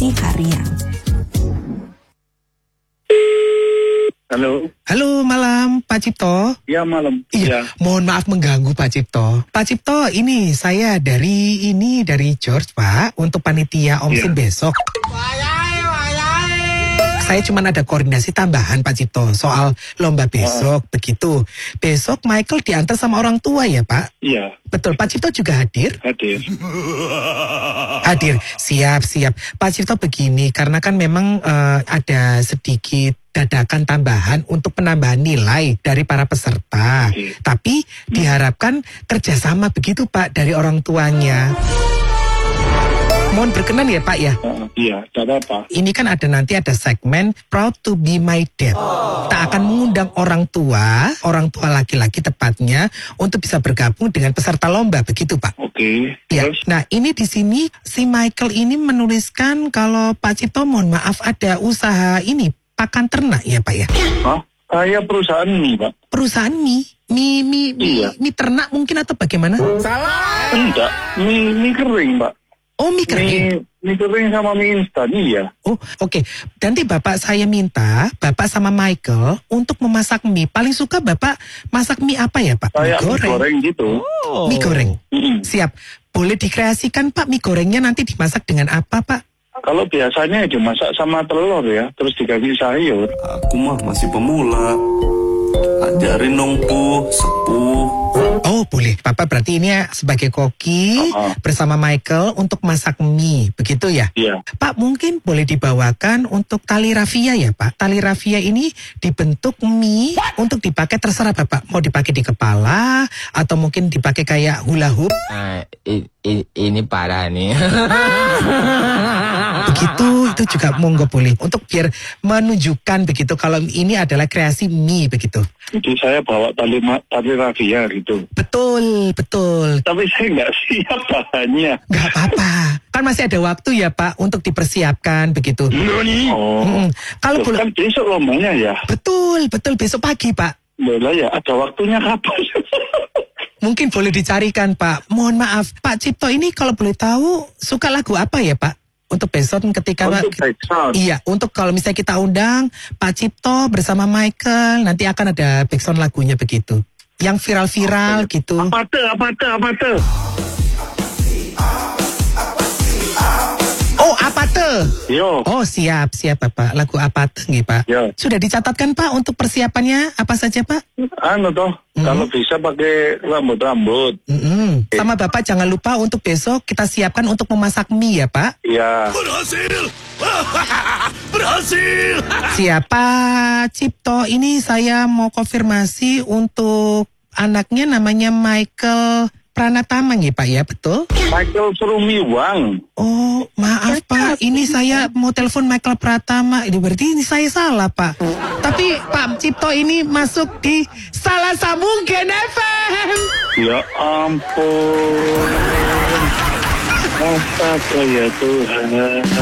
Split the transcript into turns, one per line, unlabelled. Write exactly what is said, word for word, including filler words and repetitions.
Edukasi Harian.
Halo.
Halo, malam Pak Cipto.
Ya, malam.
Iya,
Ya.
mohon maaf mengganggu Pak Cipto. Pak Cipto, ini saya dari ini dari George, Pak, untuk panitia Omsin
Ya.
besok. Saya cuma ada koordinasi tambahan Pak Cipto soal lomba besok,
Oh.
begitu. Besok Michael diantar sama orang tua ya, Pak?
Iya,
Betul, Pak Cipto juga hadir?
hadir.
Hadir, siap, siap. Pak Cipto begini, karena kan memang eh, ada sedikit dadakan tambahan untuk penambahan nilai dari para peserta.
Oke.
Tapi diharapkan kerjasama begitu Pak dari orang tuanya. Mohon berkenan ya Pak ya.
Uh, iya, tidak apa.
Ini kan ada nanti ada segmen Proud to be my dad. Kita akan mengundang orang tua, orang tua laki-laki tepatnya, untuk bisa bergabung dengan peserta lomba, begitu Pak.
Oke.
Ya,
Terus?
nah ini di sini si Michael ini menuliskan kalau Pak Cipto mohon maaf ada usaha ini pakan ternak ya Pak ya.
Hah? Saya perusahaan ini, Pak.
Perusahaan mie, mie, mie, mie,
Iya.
mie ternak mungkin atau bagaimana?
Enggak, mie, mie kering, Pak.
Oh mie kering.
Mie, mie kering sama mie instan, iya.
Oh oke, nanti Bapak saya minta Bapak sama Michael untuk memasak mie. Paling suka Bapak masak mie apa ya Pak?
Kayak mie goreng gitu.
Mie goreng.
Mm-mm.
Siap. Boleh dikreasikan Pak mie gorengnya nanti dimasak dengan apa Pak?
Kalau biasanya dimasak sama telur ya, terus dikasih sayur.
Aku mah masih pemula. Ajarin dong pu, sepuh.
Oh boleh, Bapak berarti ini ya sebagai koki
Uh-uh.
bersama Michael untuk masak mie, begitu ya?
Iya.
Pak mungkin boleh dibawakan untuk tali rafia ya Pak. Tali rafia ini dibentuk mie untuk dipakai terserah Bapak. Mau dipakai di kepala atau mungkin dipakai kayak hula hoop.
Ah, i- i- ini parah nih.
Begitu itu juga monggo boleh. Untuk biar menunjukkan begitu kalau ini adalah kreasi mie begitu.
Jadi saya bawa tali, ma- tali rafia gitu.
Betul, betul.
Tapi saya nggak siap bahannya.
Gak apa-apa. Kan masih ada waktu ya Pak untuk dipersiapkan begitu.
Oh.
Mm-mm. Kalau
Loh,
boleh,
kan besok lombanya ya.
betul, betul besok pagi Pak.
Boleh ya, ada waktunya kapan?
Mungkin boleh dicarikan Pak. Mohon maaf, Pak Cipto ini kalau boleh tahu suka lagu apa ya Pak? Untuk besok ketika
Untuk back sound.
Iya, untuk kalau misalnya kita undang Pak Cipto bersama Michael, nanti akan ada backsound lagunya begitu. Yang viral-viral gitu.
Apa tuh, apa tuh, apa tuh?
Oh, apa tuh?
Yo,
Oh, siap, siap Bapak. Lagu apa tuh nggih, Pak?
Ya.
Sudah dicatatkan Pak untuk persiapannya apa saja Pak?
anu toh, kalau bisa pakai rambut-rambut.
Mm-mm. Sama Bapak jangan lupa untuk besok kita siapkan untuk memasak mie ya Pak.
Ya,
Berhasil! Berhasil!
Siapa Cipto? Ini saya mau konfirmasi untuk anaknya namanya Michael Pranatama ya Pak ya, betul?
Michael Surumiwang.
Oh, maaf Pak, ini saya mau telepon Michael Pratama. Ini berarti ini saya salah Pak. Tapi Pak Cipto ini masuk di Salah Sambung Gen F M.
Ya ampun. Astaga ya Tuhan.